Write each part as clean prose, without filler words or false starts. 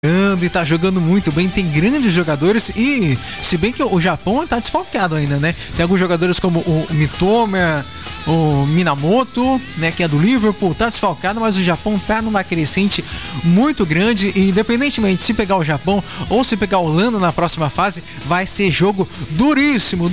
E tá jogando muito bem, tem grandes jogadores e se bem que o Japão tá desfalcado ainda, né? Tem alguns jogadores como o Mitoma, o Minamoto, né, que é do Liverpool, tá desfalcado, mas o Japão tá numa crescente muito grande e independentemente se pegar o Japão ou se pegar a Holanda na próxima fase, vai ser jogo duríssimo.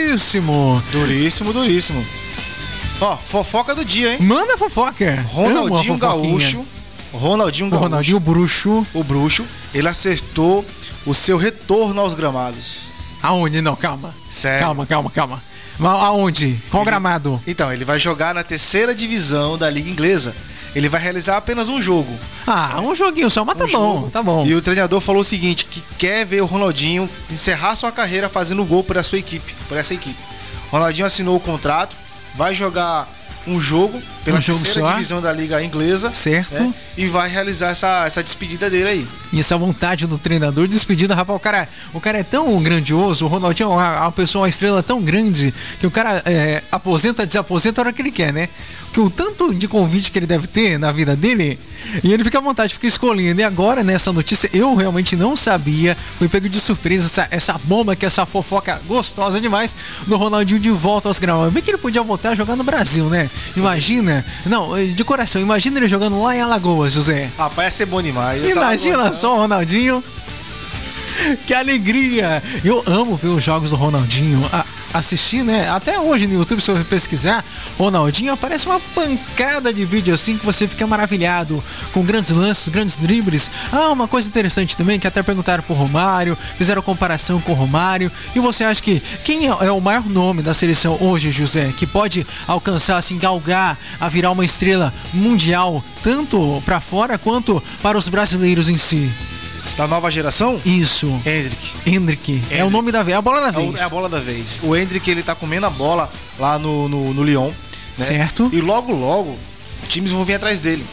Ó, fofoca do dia, hein? Manda fofoca. Ronaldinho Gaúcho, Ronaldinho Bruxo. O Bruxo, ele acertou o seu retorno aos gramados. Aonde? Não, calma. Sério? Calma. Aonde? Qual gramado? Então, ele vai jogar na 3ª divisão da Liga Inglesa. Ele vai realizar apenas um jogo. Um joguinho só, mas tá bom. E o treinador falou o seguinte, que quer ver o Ronaldinho encerrar sua carreira fazendo gol por essa equipe. Ronaldinho assinou o contrato, vai jogar um jogo pela 3ª divisão da Liga Inglesa. Certo. Né? E vai realizar essa despedida dele aí. E essa vontade do treinador de despedida, rapaz, o cara é tão grandioso, o Ronaldinho é uma estrela tão grande que o cara desaposenta a hora que ele quer, né? Que o tanto de convite que ele deve ter na vida dele, e ele fica à vontade, fica escolhendo. E agora, nessa notícia, eu realmente não sabia, fui pego de surpresa essa bomba, que essa fofoca gostosa demais, do Ronaldinho de volta aos gramados. Bem que ele podia voltar a jogar no Brasil, né? Imagina, de coração, imagina ele jogando lá em Alagoas, José. Rapaz, ia ser bom demais. Imagina só o Ronaldinho. Que alegria! Eu amo ver os jogos do Ronaldinho, assistir, né? Até hoje no YouTube, se você pesquisar, Ronaldinho aparece uma pancada de vídeo assim que você fica maravilhado, com grandes lances, grandes dribles. Uma coisa interessante também, que até perguntaram pro Romário, fizeram comparação com o Romário. E você acha que quem é o maior nome da seleção hoje, José, que pode alcançar, assim, galgar a virar uma estrela mundial, tanto pra fora quanto para os brasileiros em si? Da nova geração? Isso. Endrick. É o nome da vez, é a bola da vez. É a bola da vez. O Endrick, ele tá comendo a bola lá no Lyon, né? Certo. E logo, times vão vir atrás dele.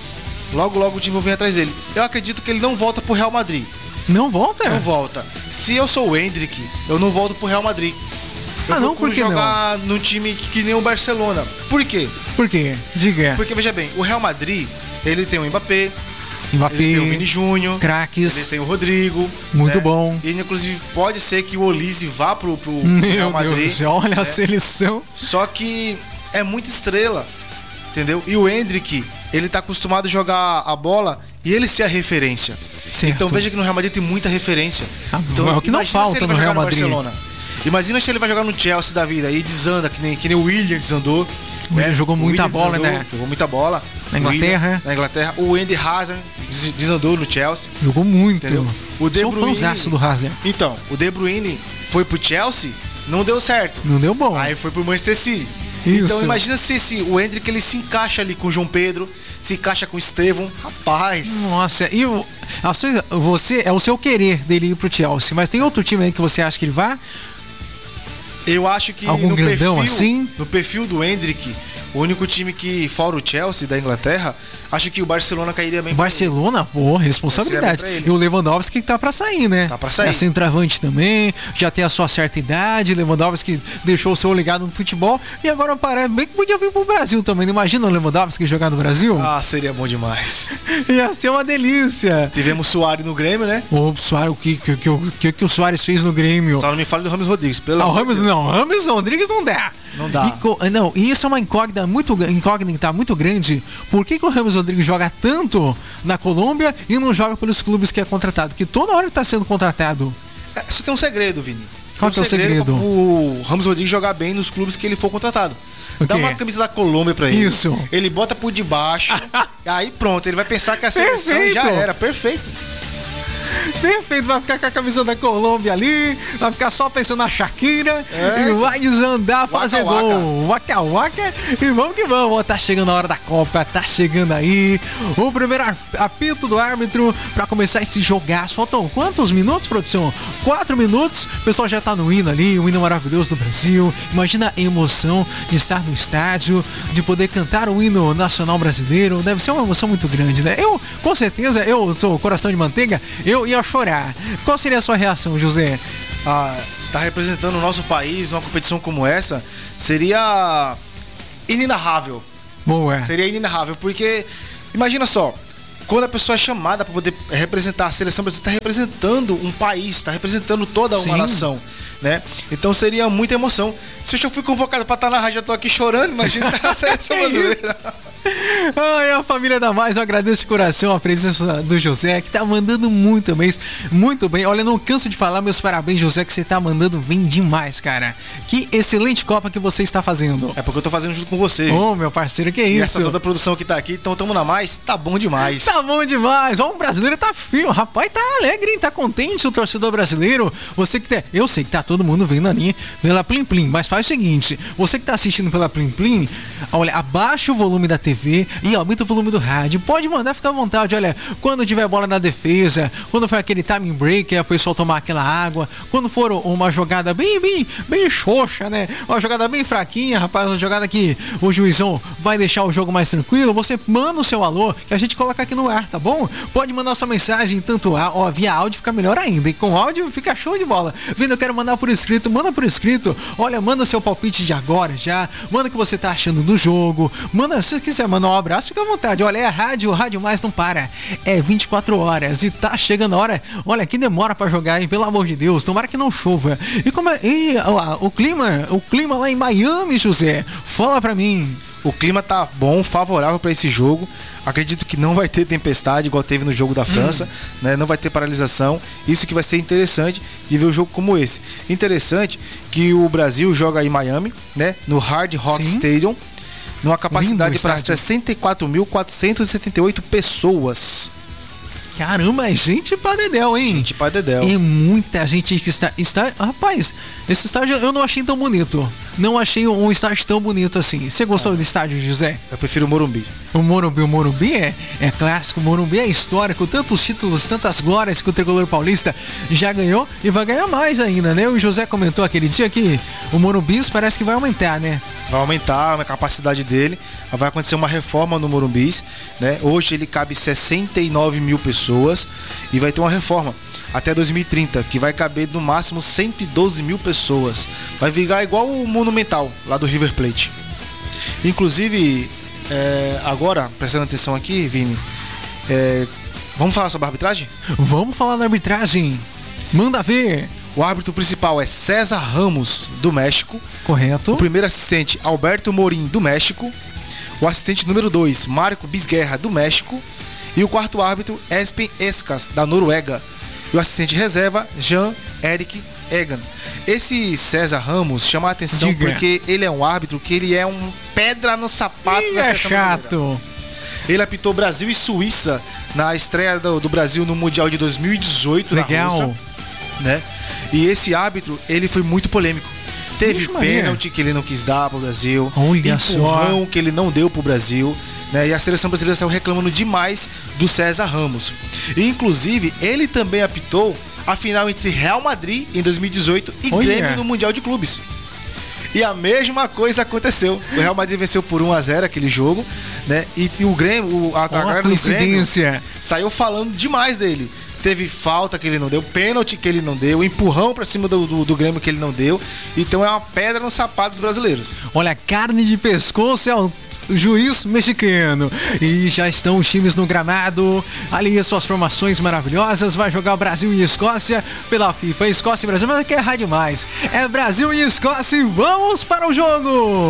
Eu acredito que ele não volta pro Real Madrid. Não volta? Não volta. Se eu sou o Endrick, eu não volto pro Real Madrid. Eu procuro jogar num time que nem o Barcelona. Por quê? Por quê? Diga. Porque, veja bem, o Real Madrid, ele tem o Mbappé, ele tem o Vini Júnior, craques, ele tem o Rodrigo, muito bom. E inclusive pode ser que o Olise vá pro Real Madrid. Deus do céu, olha a seleção. Só que é muita estrela, entendeu? E o Endrick, ele tá acostumado a jogar a bola e ele ser a referência. Certo. Então veja que no Real Madrid tem muita referência. Então, é o que não falta no Real Madrid. Imagina se ele vai jogar no Chelsea da vida e desanda, que nem o Willian desandou. Ele jogou muita bola, né? Jogou muita bola. Na Inglaterra. O Andy Hazard desandou no Chelsea. Jogou muito. Entendeu? O De Bruyne, sou fãzaço do Hazard. Então, o De Bruyne foi pro Chelsea, não deu certo. Não deu bom. Aí foi pro Manchester City. Isso. Então imagina se o Endrick, ele se encaixa ali com o João Pedro, se encaixa com o Estevão. Rapaz. Nossa, e você é o seu querer dele ir pro Chelsea, mas tem outro time aí que você acha que ele vai? Eu acho que algum grandão assim? No perfil do Endrick, o único time que, fora o Chelsea da Inglaterra, acho que o Barcelona cairia bem. Barcelona? Pô, responsabilidade. E o Lewandowski que tá pra sair, né? Tá pra sair. É centroavante também, já tem a sua certa idade. Lewandowski deixou o seu legado no futebol e agora parece bem que podia vir pro Brasil também. Imagina o Lewandowski jogar no Brasil? Seria bom demais. Ia ser uma delícia. Tivemos o Suárez no Grêmio, né? O Suárez, o que o Suárez fez no Grêmio? Só não me fale do Rames Rodrigues, pelo amor de Deus. Não, Rames Rodrigues não dá. Não dá. E isso é uma incógnita muito grande. Por que o Rames Rodrigues joga tanto na Colômbia e não joga pelos clubes que é contratado? Porque toda hora ele tá sendo contratado. Isso tem um segredo, Vini. Qual que é o segredo? O Rames Rodrigues jogar bem nos clubes que ele for contratado. Dá uma camisa da Colômbia pra ele. Isso. Ele bota por debaixo. Aí pronto, ele vai pensar que a seleção já era. Perfeito. Perfeito, vai ficar com a camisa da Colômbia ali, vai ficar só pensando na Shakira e vai desandar, fazer gol. Waka waka. E vamos que vamos. Tá chegando a hora da Copa, tá chegando aí o primeiro apito do árbitro pra começar esse jogaço. Faltam quantos minutos, produção? 4 minutos. O pessoal já tá no hino ali, o hino maravilhoso do Brasil. Imagina a emoção de estar no estádio, de poder cantar o hino nacional brasileiro. Deve ser uma emoção muito grande, né? Eu, com certeza, eu sou coração de manteiga, eu ia chorar. Qual seria a sua reação, José? Tá representando o nosso país numa competição como essa seria inenarrável. Boa. Seria inenarrável, porque imagina só, quando a pessoa é chamada para poder representar a seleção brasileira, está representando um país, está representando toda uma nação, né? Então seria muita emoção. Se eu já fui convocado para estar na rádio, já tô aqui chorando, imagina a seleção brasileira. Ai, a família da Mais, eu agradeço de coração a presença do José, que tá mandando muito bem. Olha, não canso de falar, meus parabéns, José, que você tá mandando bem demais, cara. Que excelente Copa que você está fazendo. É porque eu tô fazendo junto com você. Ô, meu parceiro, que é isso? E essa toda a produção que tá aqui, então tamo na Mais, tá bom demais. Tá bom demais. Ó, o brasileiro tá firme, o rapaz tá alegre, hein? Tá contente, o torcedor brasileiro. Você que tá... Eu sei que tá todo mundo vendo ali pela Plim Plim, mas faz o seguinte, você que tá assistindo pela Plim Plim, olha, abaixa o volume da TV e aumenta o volume do rádio. Pode mandar, fica à vontade. Olha, quando tiver bola na defesa, quando for aquele timing break, o pessoal tomar aquela água, quando for uma jogada bem xoxa, né? Uma jogada bem fraquinha, rapaz, uma jogada que o juizão vai deixar o jogo mais tranquilo, você manda o seu alô, que a gente coloca aqui no ar, tá bom? Pode mandar sua mensagem, tanto via áudio fica melhor ainda, e com áudio fica show de bola. Vendo, eu quero mandar por escrito, manda por escrito. Olha, manda o seu palpite de agora já, manda o que você tá achando do jogo, manda, se quiser mandar um abraço, fica à vontade. Olha, é a Rádio Mais não para, é 24 horas e tá chegando a hora. Olha, que demora pra jogar, hein? Pelo amor de Deus, tomara que não chova. E como é o clima lá em Miami, José? Fala pra mim. O clima tá bom, favorável para esse jogo. Acredito que não vai ter tempestade igual teve no jogo da França, né? Não vai ter paralisação. Isso que vai ser interessante de ver um jogo como esse. Interessante que o Brasil joga em Miami, né? No Hard Rock Stadium, numa capacidade para 64.478 pessoas. Caramba, é gente pra dedéu, hein? Gente pra dedéu. E muita gente que está... Rapaz, esse estádio eu não achei tão bonito. Não achei um estádio tão bonito assim. Você gostou do estádio, José? Eu prefiro o Morumbi. O Morumbi é clássico, o Morumbi é histórico, tantos títulos, tantas glórias que o tricolor paulista já ganhou e vai ganhar mais ainda, né? O José comentou aquele dia que o Morumbi parece que vai aumentar, né? Vai aumentar a capacidade dele, vai acontecer uma reforma no Morumbi, né? Hoje ele cabe 69 mil pessoas e vai ter uma reforma até 2030, que vai caber no máximo 112 mil pessoas. Vai virar igual o Monumental, lá do River Plate. Inclusive, agora, prestando atenção aqui, Vini, vamos falar sobre a arbitragem? Vamos falar da arbitragem. Manda ver. O árbitro principal é César Ramos, do México. Correto. O primeiro assistente, Alberto Morim, do México. O assistente número 2, Marco Bisguerra, do México. E o quarto árbitro, Espen Escas, da Noruega. E o assistente reserva, Jean-Eric Egan. Esse César Ramos chama a atenção porque ele é um árbitro que ele é um pedra no sapato da seleção brasileira. Ele apitou Brasil e Suíça na estreia do Brasil no Mundial de 2018. Legal. Na Rússia, né? E esse árbitro, ele foi muito polêmico. Teve pênalti que ele não quis dar pro Brasil, empurrão que ele não deu pro Brasil, né? E a seleção brasileira saiu reclamando demais do César Ramos. E, inclusive, ele também apitou a final entre Real Madrid em 2018 e Grêmio no Mundial de Clubes. E a mesma coisa aconteceu. O Real Madrid venceu por 1-0 aquele jogo, né? E o Grêmio, a galera do Grêmio saiu falando demais dele. Teve falta que ele não deu, pênalti que ele não deu, empurrão pra cima do Grêmio que ele não deu. Então é uma pedra no sapato dos brasileiros. Olha, carne de pescoço é o juiz mexicano. E já estão os times no gramado. Ali as suas formações maravilhosas. Vai jogar o Brasil e Escócia pela FIFA. Escócia e Brasil, mas aqui é Rádio Mais. É Brasil e Escócia e vamos para o jogo!